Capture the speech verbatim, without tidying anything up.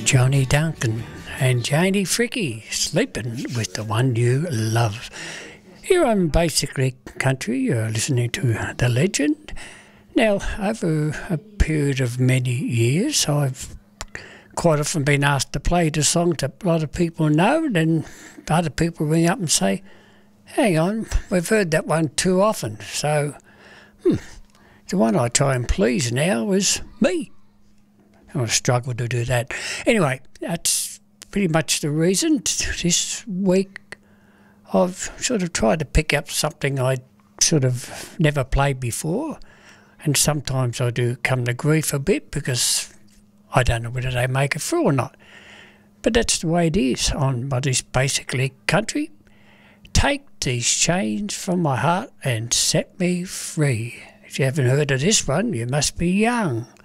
Johnny Duncan and Janie Fricke, Sleeping with the One You Love. Here on Basically Country, you're listening to The Legend. Now, over a period of many years, I've quite often been asked to play the song that a lot of people know, and other people ring up and say, hang on, we've heard that one too often. So, hmm, the one I try and please now is me. I struggle to do that. Anyway, that's pretty much the reason. This week I've sort of tried to pick up something I sort of never played before, and sometimes I do come to grief a bit because I don't know whether they make it through or not. But that's the way it is on what is basically country. Take these chains from my heart and set me free. If you haven't heard of this one, you must be young.